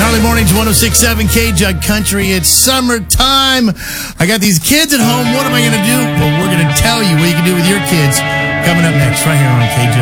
Early mornings, 106.7 K-Jug Country. It's summertime. I got these kids at home. What am I going to do? Well, we're going to tell you what you can do with your kids coming up next right here on K-Jug.